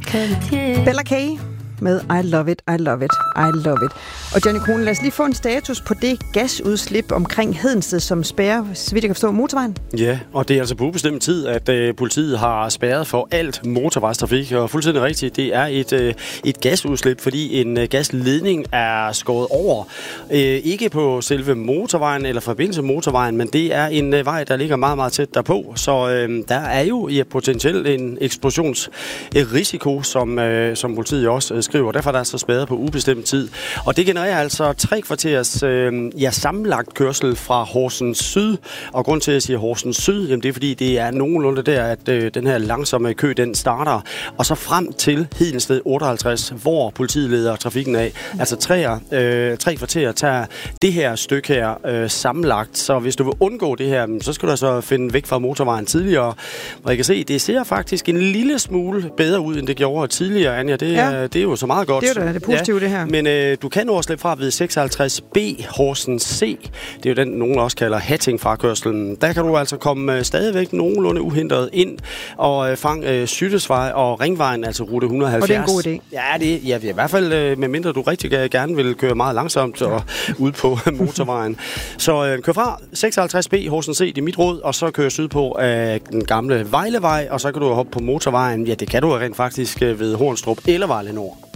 Bella K. med I Love It, I Love It, I Love It. Og Johnny Kone, lad os lige få en status på det gasudslip omkring Hedensted, som spærrer, så vidt jeg kan forstå, motorvejen. Ja, og det er altså på ubestemt tid, at politiet har spærret for alt motorvejstrafik. Og fuldstændig rigtigt, det er et gasudslip, fordi en gasledning er skåret over. Ikke på selve motorvejen eller forbindelse med motorvejen, men det er en vej, der ligger meget, meget tæt derpå. Så der er jo potentielt en eksplosionsrisiko, som politiet også skriver. Derfor er der altså spærret på ubestemt tid. Og det genererer altså 3 kvarters sammenlagt kørsel fra Horsens Syd. Og grund til, at jeg siger Horsens Syd, jamen det er fordi, det er nogenlunde der, at den her langsomme kø, den starter. Og så frem til Hedensted 58, hvor politiet leder trafikken af. Altså 3 kvarter tager det her stykke her sammenlagt. Så hvis du vil undgå det her, så skal du altså finde væk fra motorvejen tidligere. Og jeg kan se, det ser faktisk en lille smule bedre ud, end det gjorde tidligere, Anja. Det er jo så meget godt. Det er jo det positive, det her. Men du kan også slippe fra ved 56B Horsens C. Det er jo den, nogen også kalder Hatting-frakørslen. Der kan du altså komme stadigvæk nogenlunde uhindret ind og fange Syttesvej og Ringvejen, altså rute 170. Og det er en god idé. Ja, i hvert fald, medmindre du rigtig gerne vil køre meget langsomt og ud på motorvejen. Så kør fra 56B Horsens C, det er mit råd, og så kører sydpå af den gamle Vejlevej, og så kan du hoppe på motorvejen. Ja, det kan du rent faktisk ved Hornstrup eller Vejle Nord.